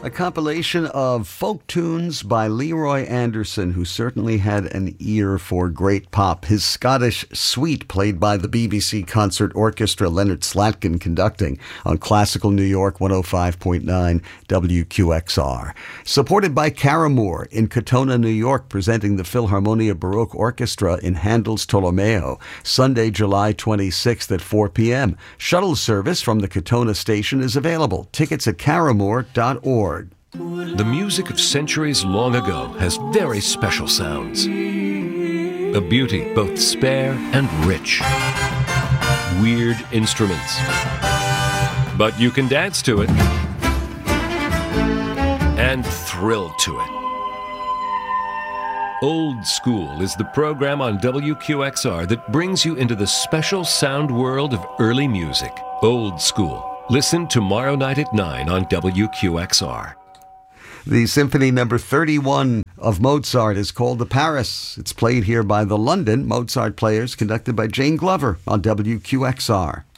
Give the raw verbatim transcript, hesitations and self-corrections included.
A compilation of folk tunes by Leroy Anderson, who certainly had an ear for great pop. His Scottish Suite, played by the B B C Concert Orchestra, Leonard Slatkin conducting on Classical New York one oh five point nine W Q X R. Supported by Caramore in Katona, New York, presenting the Philharmonia Baroque Orchestra in Handel's Tolomeo, Sunday, July twenty-sixth at four p.m. Shuttle service from the Katona station is available. Tickets at caramore dot org. The music of centuries long ago has very special sounds. A beauty both spare and rich. Weird instruments. But you can dance to it and thrill to it. Old School is the program on W Q X R that brings you into the special sound world of early music. Old School. Listen tomorrow night at nine on W Q X R. The Symphony Number thirty-one of Mozart is called the Paris. It's played here by the London Mozart Players, conducted by Jane Glover on W Q X R.